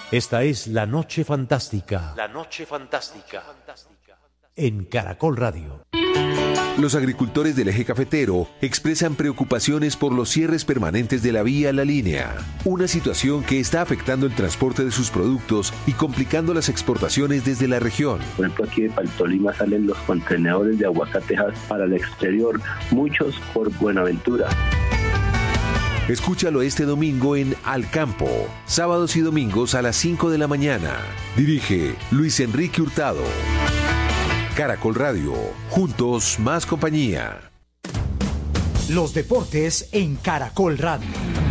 Esta es La Noche Fantástica. La Noche Fantástica. En Caracol Radio. Los agricultores del eje cafetero expresan preocupaciones por los cierres permanentes de la vía La Línea, una situación que está afectando el transporte de sus productos y complicando las exportaciones desde la región. Por ejemplo, aquí de Paltolima salen los contenedores de aguacatejas para el exterior, muchos por Buenaventura. Escúchalo este domingo en Al Campo, sábados y domingos a las 5 de la mañana. Dirige Luis Enrique Hurtado. Caracol Radio, juntos más compañía. Los deportes en Caracol Radio.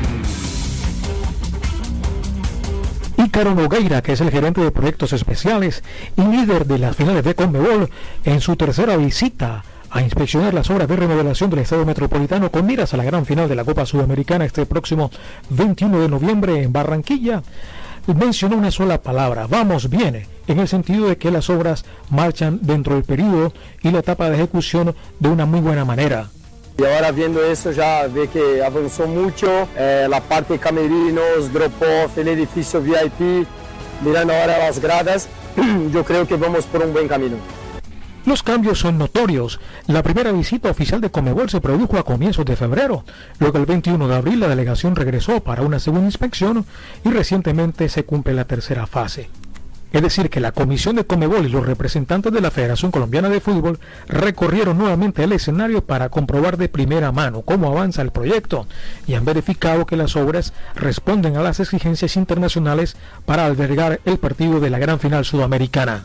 Ícaro Nogueira, que es el gerente de proyectos especiales y líder de las finales de Conmebol, en su tercera visita a inspeccionar las obras de remodelación del Estadio Metropolitano con miras a la gran final de la Copa Sudamericana este próximo 21 de noviembre en Barranquilla, mencionó una sola palabra: vamos bien, en el sentido de que las obras marchan dentro del periodo y la etapa de ejecución de una muy buena manera. Y ahora viendo eso ya ve que avanzó mucho, la parte de camerinos, drop-off, el edificio VIP, mirando ahora las gradas, yo creo que vamos por un buen camino. Los cambios son notorios. La primera visita oficial de Conmebol se produjo a comienzos de febrero. Luego, el 21 de abril, la delegación regresó para una segunda inspección y recientemente se cumple la tercera fase. Es decir, que la comisión de Conmebol y los representantes de la Federación Colombiana de Fútbol recorrieron nuevamente el escenario para comprobar de primera mano cómo avanza el proyecto y han verificado que las obras responden a las exigencias internacionales para albergar el partido de la gran final sudamericana.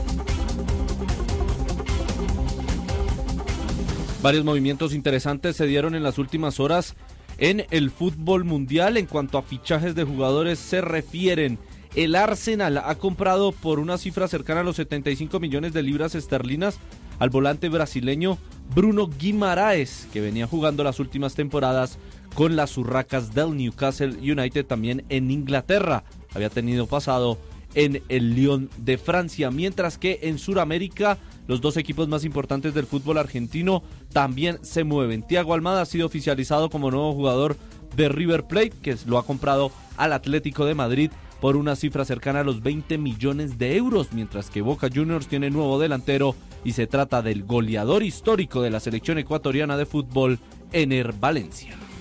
Varios movimientos interesantes se dieron en las últimas horas en el fútbol mundial. En cuanto a fichajes de jugadores se refieren, el Arsenal ha comprado por una cifra cercana a los 75 millones de libras esterlinas al volante brasileño Bruno Guimaraes, que venía jugando las últimas temporadas con las urracas del Newcastle United también en Inglaterra. Había tenido pasado en el Lyon de Francia, mientras que en Sudamérica los dos equipos más importantes del fútbol argentino también se mueven. Thiago Almada ha sido oficializado como nuevo jugador de River Plate, que lo ha comprado al Atlético de Madrid por una cifra cercana a los 20 millones de euros, mientras que Boca Juniors tiene nuevo delantero y se trata del goleador histórico de la selección ecuatoriana de fútbol, Ener Valencia.